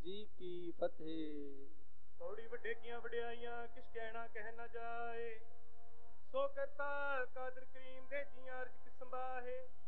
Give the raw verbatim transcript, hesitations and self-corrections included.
जी की फतेह। थोड़ी वडेकियां वड्याइयां किस कहना कह न जाए, सो करता कादर करीम दे जियां अर्ज किस संभाहे।